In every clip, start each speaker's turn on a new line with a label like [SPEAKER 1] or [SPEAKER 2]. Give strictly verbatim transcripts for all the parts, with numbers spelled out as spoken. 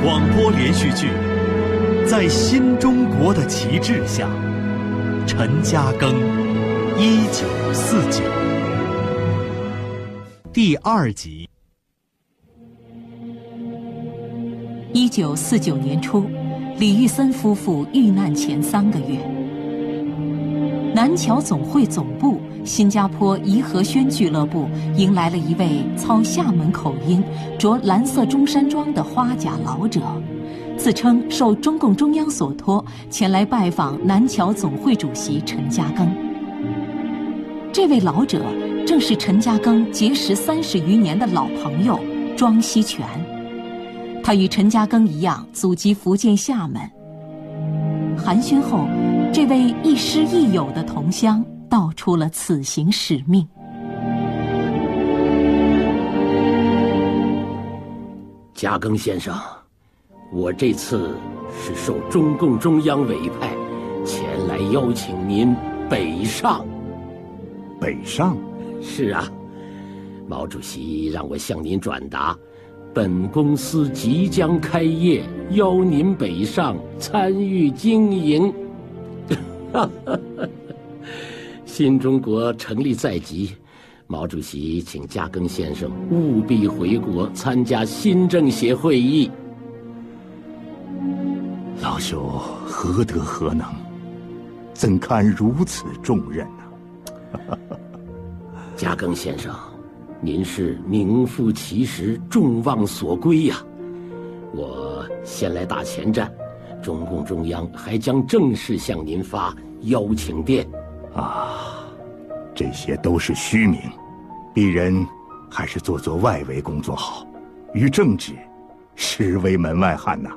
[SPEAKER 1] 广播连续剧《在新中国的旗帜下》，陈嘉庚，一九四九，第二集。
[SPEAKER 2] 一九四九年初，李玉森夫妇遇难前三个月，南侨总会总部新加坡颐和轩俱乐部迎来了一位操厦门口音、着蓝色中山装的花甲老者，自称受中共中央所托前来拜访南侨总会主席陈嘉庚。这位老者正是陈嘉庚结识三十余年的老朋友庄锡全。他与陈嘉庚一样祖籍福建厦门。寒暄后，这位亦师亦友的同乡道出了此行使命。
[SPEAKER 3] 嘉庚先生，我这次是受中共中央委派，前来邀请您北上。
[SPEAKER 4] 北上？
[SPEAKER 3] 是啊，毛主席让我向您转达，本公司即将开业，邀您北上参与经营。新中国成立在即，毛主席请嘉庚先生务必回国参加新政协会议。
[SPEAKER 4] 老朽何德何能，怎堪如此重任呢？
[SPEAKER 3] 嘉庚先生，您是名副其实，众望所归呀！我先来打前站，中共中央还将正式向您发邀请电。
[SPEAKER 4] 啊，这些都是虚名，鄙人还是做做外围工作好，于政治实为门外汉呐。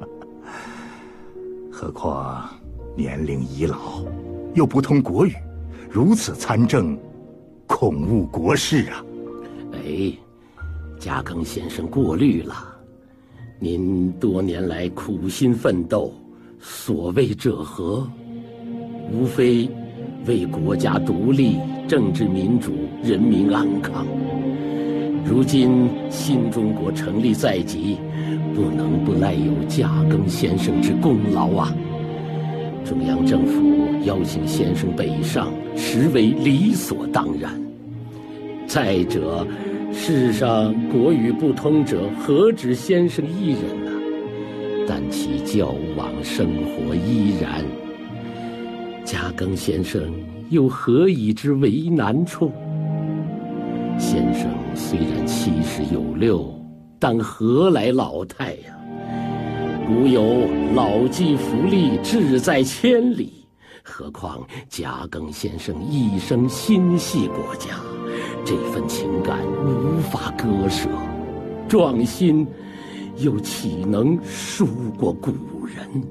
[SPEAKER 4] 何况年龄已老，又不通国语，如此参政，恐误国事啊。
[SPEAKER 3] 哎，嘉庚先生过虑了。您多年来苦心奋斗，所为者何？无非为国家独立、政治民主、人民安康。如今新中国成立在即，不能不赖有嘉庚先生之功劳啊！中央政府邀请先生北上，实为理所当然。再者，世上国语不通者，何止先生一人呢？但其交往生活依然。嘉庚先生又何以之为难处？先生虽然七十有六，但何来老态呀？古有老骥伏枥，志在千里，何况嘉庚先生一生心系国家，这份情感无法割舍，壮心又岂能输过古人？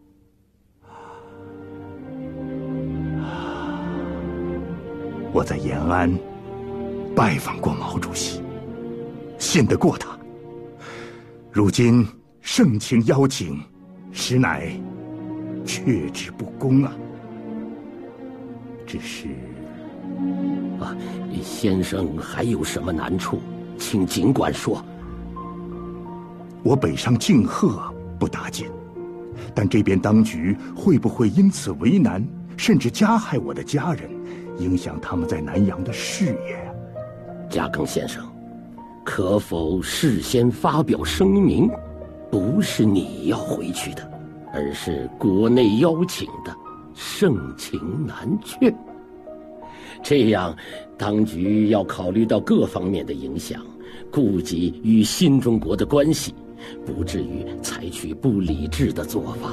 [SPEAKER 4] 我在延安拜访过毛主席，信得过他。如今盛情邀请，实乃却之不恭啊。只是
[SPEAKER 3] 啊，先生还有什么难处，请尽管说。
[SPEAKER 4] 我北上敬贺不打紧，但这边当局会不会因此为难，甚至加害我的家人，影响他们在南洋的事业啊？
[SPEAKER 3] 嘉庚先生，可否事先发表声明，不是你要回去的，而是国内邀请的，盛情难却。这样，当局要考虑到各方面的影响，顾及与新中国的关系，不至于采取不理智的做法。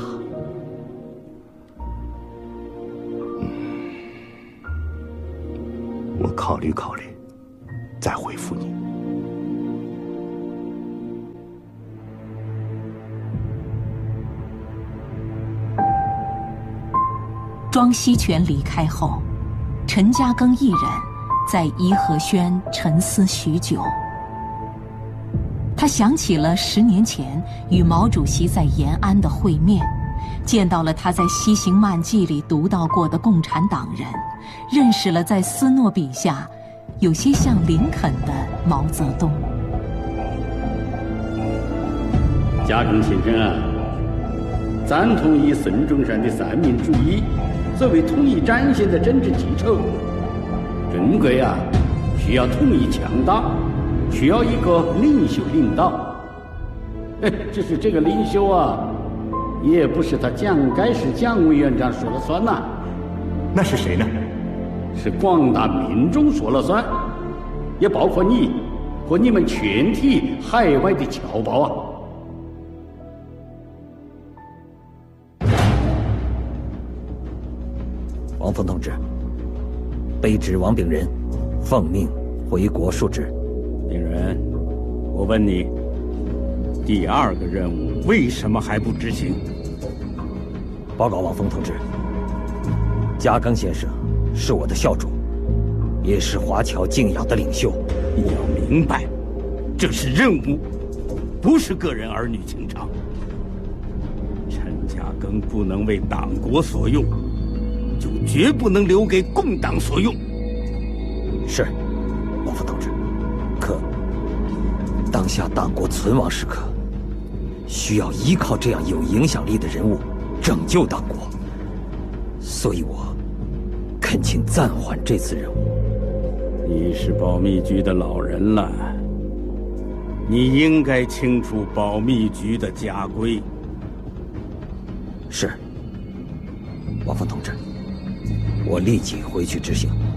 [SPEAKER 4] 我考虑考虑，再回复你。
[SPEAKER 2] 庄锡全离开后，陈嘉庚一人在颐和轩沉思许久。他想起了十年前与毛主席在延安的会面，见到了他在《西行漫记》里读到过的共产党人，认识了在斯诺笔下有些像林肯的毛泽东。
[SPEAKER 5] 嘉庚先生啊，赞同以孙中山的三民主义作为统一战线的政治基础。中国啊，需要统一强大，需要一个领袖领导。哎，只是这个领袖啊，也不是他蒋介石蒋委员长说了算呐、啊。
[SPEAKER 4] 那是谁呢？
[SPEAKER 5] 是广大民众说了算，也包括你和你们全体海外的侨胞啊。
[SPEAKER 6] 王峰同志，卑职王炳仁，奉命回国述职。
[SPEAKER 7] 炳仁，我问你，第二个任务为什么还不执行？
[SPEAKER 6] 报告王峰同志，嘉庚先生是我的校主，也是华侨敬仰的领袖。
[SPEAKER 7] 你要明白，这是任务，不是个人儿女情长。陈嘉庚不能为党国所用，就绝不能留给共党所用。
[SPEAKER 6] 是，王峰同志。可当下党国存亡时刻，需要依靠这样有影响力的人物拯救党国，所以我恳请暂缓这次任务。
[SPEAKER 7] 你是保密局的老人了，你应该清楚保密局的家规。
[SPEAKER 6] 是，王峰同志，我立即回去执行。